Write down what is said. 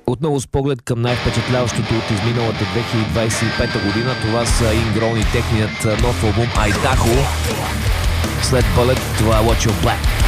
Отново с поглед към най-впечатляващото от изминалата 2025 година. Това са Ingrown и техният нов албум Айдахо. След Bullet, това е Watch Your Black.